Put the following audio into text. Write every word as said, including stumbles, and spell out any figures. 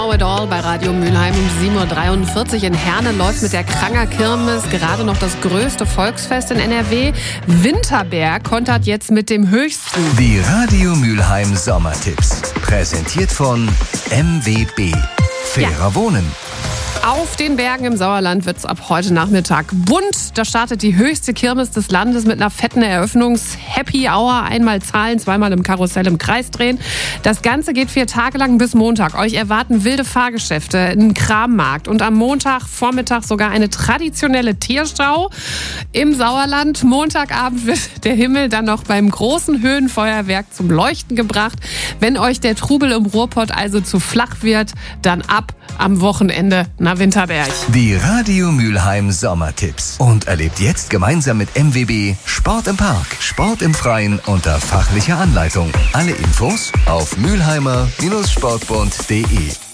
Know It All bei Radio Mülheim um sieben Uhr dreiundvierzig. In Herne läuft mit der Kranger Kirmes gerade noch das größte Volksfest in N R W. Winterberg kontert jetzt mit dem höchsten. Die Radio Mülheim Sommertipps. Präsentiert von M W B. Fairer Ja. Wohnen. Auf den Bergen im Sauerland wird es ab heute Nachmittag bunt. Da startet die höchste Kirmes des Landes mit einer fetten Eröffnungs-Happy-Hour. Einmal zahlen, zweimal im Karussell im Kreis drehen. Das Ganze geht vier Tage lang bis Montag. Euch erwarten wilde Fahrgeschäfte, einen Krammarkt und am Montagvormittag sogar eine traditionelle Tierschau im Sauerland. Montagabend wird der Himmel dann noch beim großen Höhenfeuerwerk zum Leuchten gebracht. Wenn euch der Trubel im Ruhrpott also zu flach wird, dann ab am Wochenende nach Winterberg. Die Radio Mülheim Sommertipps. Und erlebt jetzt gemeinsam mit M W B Sport im Park, Sport im Freien unter fachlicher Anleitung. Alle Infos auf mülheimer Bindestrich sportbund punkt de.